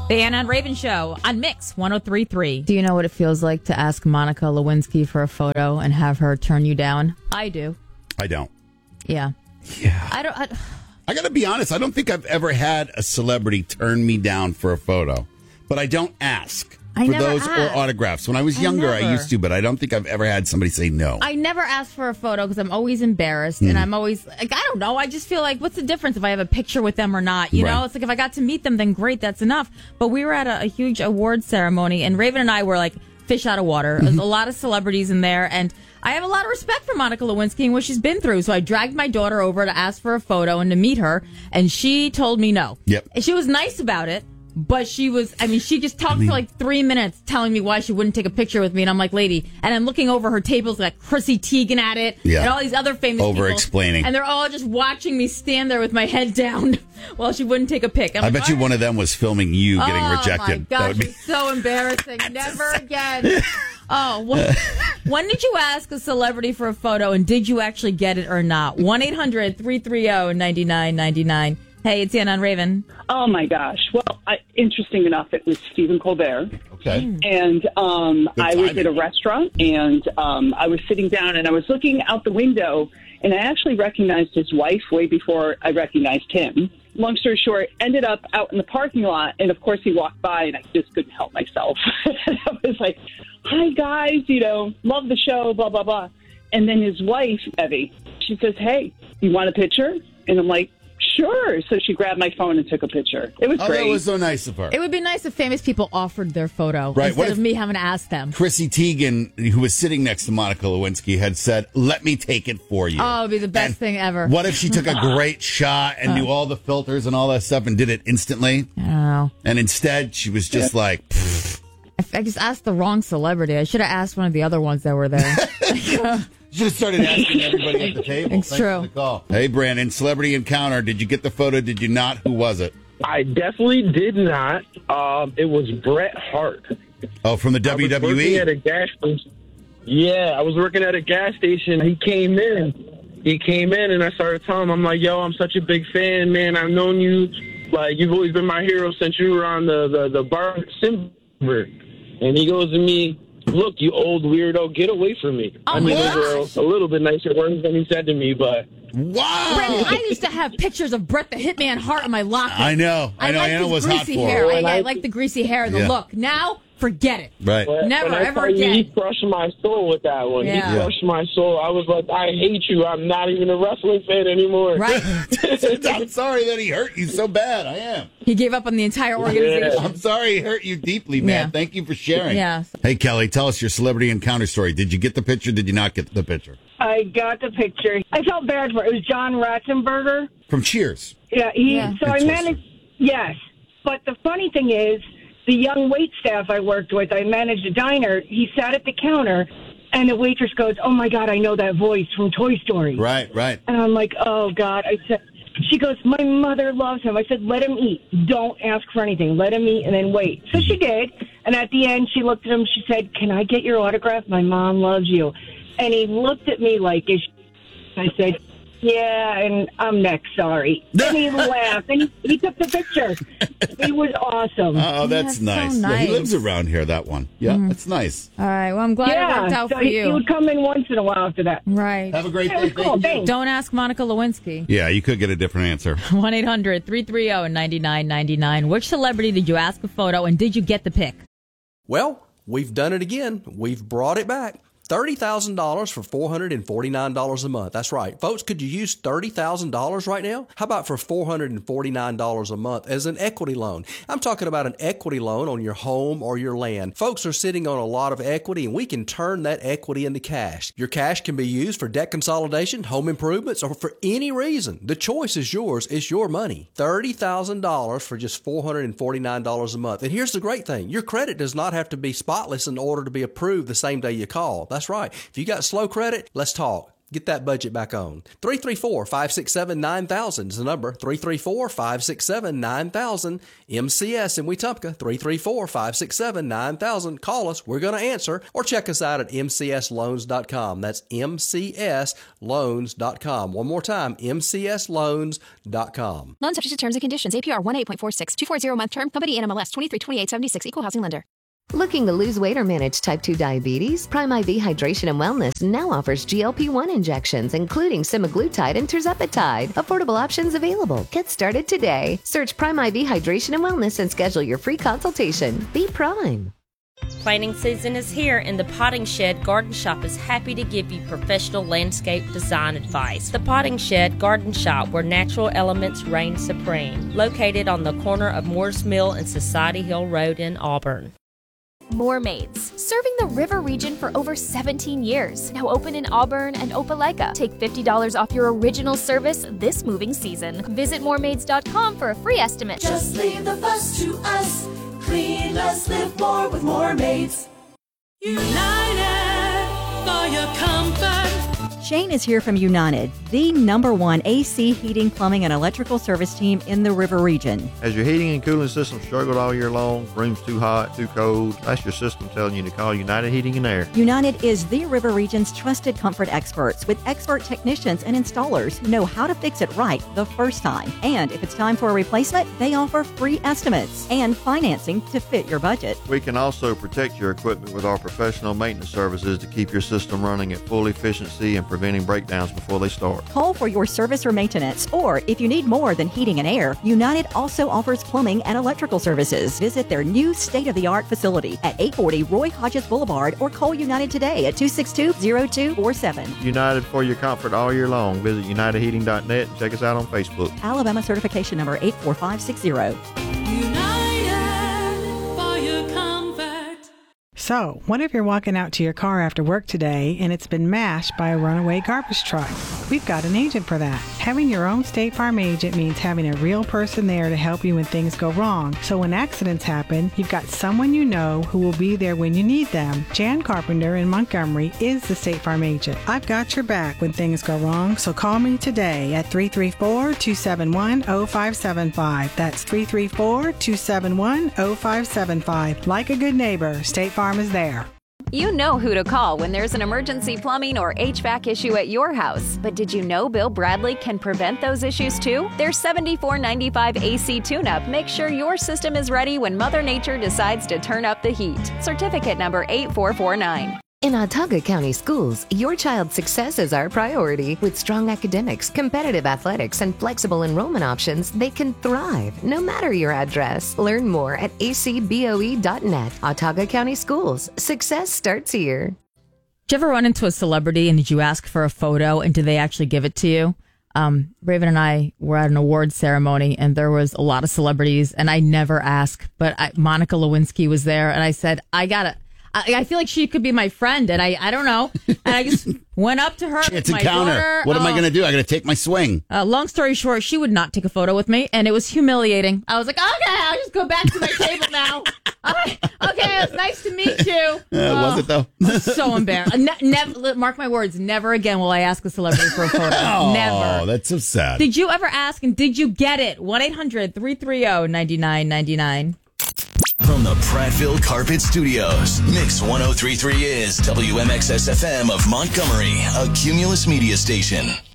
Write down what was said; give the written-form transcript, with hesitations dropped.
The Anna and Raven Show on Mix 103.3. Do you know what it feels like to ask Monica Lewinsky for a photo and have her turn you down? I do. I don't. Yeah. Yeah. I got to be honest. I don't think I've ever had a celebrity turn me down for a photo, but I don't ask for those or autographs. When I was younger, I used to, but I don't think I've ever had somebody say no. I never ask for a photo because I'm always embarrassed, and I'm always like, I don't know. I just feel like, what's the difference if I have a picture with them or not? You know, it's like if I got to meet them, then great, that's enough. But we were at a huge awards ceremony, and Raven and I were like fish out of water. There's a lot of celebrities in there, and I have a lot of respect for Monica Lewinsky and what she's been through. So I dragged my daughter over to ask for a photo and to meet her, and she told me no. Yep. And she was nice about it. But she just talked for like 3 minutes telling me why she wouldn't take a picture with me. And I'm like, lady, and I'm looking over her tables like Chrissy Teigen at it and all these other famous people. Over-explaining. And they're all just watching me stand there with my head down while she wouldn't take a pic. I bet you one of them was filming you getting rejected. Oh, my gosh, it's so embarrassing. Never again. When did you ask a celebrity for a photo, and did you actually get it or not? 1-800-330-9999. Hey, it's Anna and Raven. Oh, my gosh. Well, interesting enough, it was Stephen Colbert. Okay. And I was at a restaurant, and I was sitting down, and I was looking out the window, and I actually recognized his wife way before I recognized him. Long story short, ended up out in the parking lot, and, of course, he walked by, and I just couldn't help myself. I was like, hi, guys, love the show, blah, blah, blah. And then his wife, Evie, she says, hey, you want a picture? And I'm like, sure. So she grabbed my phone and took a picture. It was great. That was so nice of her. It would be nice if famous people offered their photo instead of me having to ask them. Chrissy Teigen, who was sitting next to Monica Lewinsky, had said, let me take it for you. Oh, it would be the best thing ever. What if she took a great shot and knew all the filters and all that stuff and did it instantly? I don't know. And instead, she was just like... Pfft. I just asked the wrong celebrity. I should have asked one of the other ones that were there. You should have started asking everybody at the table. It's Thanks true. for the call. Hey, Brandon, celebrity encounter. Did you get the photo? Did you not? Who was it? I definitely did not. It was Bret Hart. Oh, from the WWE? I was working at a gas station. Yeah, I was working at a gas station. He came in, and I started telling him, I'm like, yo, I'm such a big fan, man. I've known you. Like, you've always been my hero since you were on the bar Simber. And he goes to me, look, you old weirdo, get away from me. Oh, I mean, those were a little bit nicer words than he said to me, but... Wow! Brandon, I used to have pictures of Bret the Hitman Hart in my locker. I know. I like Anna was hot for hair. it. I like the greasy hair, the look. Now, forget it. Right. Never, ever you, again. he crushed my soul with that one. Yeah. He crushed my soul. I was like, I hate you. I'm not even a wrestling fan anymore. Right. I'm sorry that he hurt you so bad. I am. He gave up on the entire organization. I'm sorry he hurt you deeply, man. Yeah. Thank you for sharing. Yeah. Hey, Kelly, tell us your celebrity encounter story. Did you get the picture? Did you not get the picture? I got the picture. I felt bad for it. It was John Ratzenberger. From Cheers. Yeah, So I managed. Yes, but the funny thing is, the young wait staff I worked with, I managed a diner. He sat at the counter, and the waitress goes, "Oh my God, I know that voice from Toy Story." Right. And I'm like, "Oh God!" I said. She goes, my mother loves him. I said, let him eat. Don't ask for anything. Let him eat and then wait. So she did. And at the end, she looked at him. She said, can I get your autograph? My mom loves you. And he looked at me like, I said, yeah, and I'm next, sorry. And he laughed, and he took the picture. He was awesome. Oh, that's nice. so Yeah, he nice. lives around here, that one. Yeah, that's nice. All right. Well, I'm glad it worked out so for he you. would come in once in a while after that. Right. Have a great That day. was cool. Thank you. Thanks. Don't ask Monica Lewinsky. Yeah, you could get a different answer. 1-800-330-9999. Which celebrity did you ask a photo, and did you get the pic? Well, we've done it again. We've brought it back. $30,000 for $449 a month. That's right. Folks, could you use $30,000 right now? How about for $449 a month as an equity loan? I'm talking about an equity loan on your home or your land. Folks are sitting on a lot of equity, and we can turn that equity into cash. Your cash can be used for debt consolidation, home improvements, or for any reason. The choice is yours. It's your money. $30,000 for just $449 a month. And here's the great thing. Your credit does not have to be spotless in order to be approved the same day you call. That's right. If you got slow credit, let's talk. Get that budget back on. 334-567-9000 is the number. 334-567-9000. MCS in Wetumpka. 334-567-9000. Call us. We're going to answer. Or check us out at mcsloans.com. That's mcsloans.com. One more time, mcsloans.com. Loan subject to terms and conditions. APR 1.846. 240 month term. Company NMLS 232876. Equal housing lender. Looking to lose weight or manage type 2 diabetes? Prime IV Hydration and Wellness now offers GLP-1 injections, including semaglutide and tirzepatide. Affordable options available. Get started today. Search Prime IV Hydration and Wellness and schedule your free consultation. Be Prime. Planting season is here, and the Potting Shed Garden Shop is happy to give you professional landscape design advice. The Potting Shed Garden Shop, where natural elements reign supreme. Located on the corner of Moores Mill and Society Hill Road in Auburn. More Maids, serving the River region for over 17 years. Now open in Auburn and Opelika. Take $50 off your original service this moving season. Visit moremaids.com for a free estimate. Just leave the fuss to us. Clean less, live more with More Maids. United for your comfort. Shane is here from United, the #1 AC, heating, plumbing, and electrical service team in the River region. Has your heating and cooling system struggled all year long? Room's too hot, too cold? That's your system telling you to call United Heating and Air. United is the River region's trusted comfort experts with expert technicians and installers who know how to fix it right the first time. And if it's time for a replacement, they offer free estimates and financing to fit your budget. We can also protect your equipment with our professional maintenance services to keep your system running at full efficiency and preventing breakdowns before they start. Call for your service or maintenance, or if you need more than heating and air, United also offers plumbing and electrical services. Visit their new state-of-the-art facility at 840 Roy Hodges Boulevard or call United today at 262-0247. United for your comfort all year long. Visit unitedheating.net and check us out on Facebook. Alabama certification number 84560. So, what if you're walking out to your car after work today and it's been mashed by a runaway garbage truck? We've got an agent for that. Having your own State Farm agent means having a real person there to help you when things go wrong. So when accidents happen, you've got someone you know who will be there when you need them. Jan Carpenter in Montgomery is the State Farm agent. I've got your back when things go wrong, so call me today at 334-271-0575. That's 334-271-0575. Like a good neighbor, State Farm is there. You know who to call when there's an emergency plumbing or HVAC issue at your house. But did you know Bill Bradley can prevent those issues too? Their $74.95 AC tune-up makes sure your system is ready when Mother Nature decides to turn up the heat. Certificate number 8449. In Autauga County Schools, your child's success is our priority. With strong academics, competitive athletics, and flexible enrollment options, they can thrive no matter your address. Learn more at acboe.net. Autauga County Schools. Success starts here. Did you ever run into a celebrity and did you ask for a photo and did they actually give it to you? Raven and I were at an awards ceremony and there was a lot of celebrities and I never ask, but Monica Lewinsky was there and I said, I feel like she could be my friend, and I don't know. And I just went up to her. It's a counter. Daughter. What am I going to do? I got to take my swing. Long story short, she would not take a photo with me, and it was humiliating. I was like, okay, I'll just go back to my table now. Okay, it's nice to meet you. Was it, though? So embarrassed. Never, mark my words, never again will I ask a celebrity for a photo. Never. Oh, that's so sad. Did you ever ask, and did you get it? 1-800-330-9999. From the Prattville Carpet Studios, Mix 103.3 is WMXS FM of Montgomery, a Cumulus media station.